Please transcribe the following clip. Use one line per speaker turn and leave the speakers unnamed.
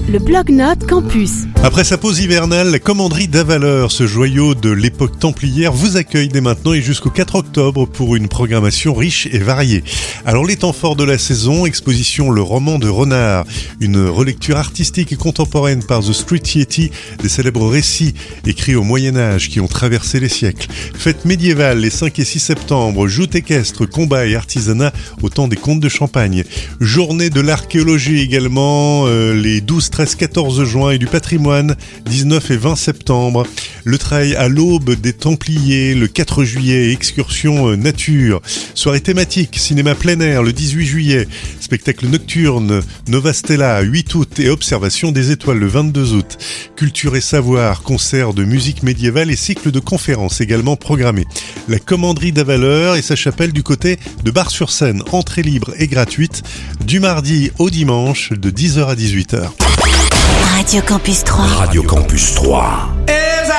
le bloc-notes Campus.
Après sa pause hivernale, la commanderie d'Avaleur, ce joyau de l'époque templière, vous accueille dès maintenant et jusqu'au 4 octobre pour une programmation riche et variée. Alors les temps forts de la saison, exposition Le Roman de Renard, une relecture artistique et contemporaine par The Street Yeti des célèbres récits écrits au Moyen-Âge qui ont traversé les siècles. Fête médiévale les 5 et 6 septembre, joutes équestres, combats et artisanat au temps des comtes de Champagne. Journée de l'archéologie également, les 12, 13, 14 juin et du patrimoine, 19 et 20 septembre. Le trail à l'aube des Templiers, le 4 juillet, excursion nature. Soirée thématique, cinéma plein air, le 18 juillet. Spectacle nocturne, Nova Stella, 8 août et observation des étoiles, le 22 août. Culture et savoir, concert de musique médiévale et cycle de conférences également programmés. La commanderie d'Avaleur et sa chapelle du côté de Bar-sur-Seine, entrée libre et gratuite, du mardi au dimanche de 10h à 18h.
Radio Campus 3.
Radio Campus 3.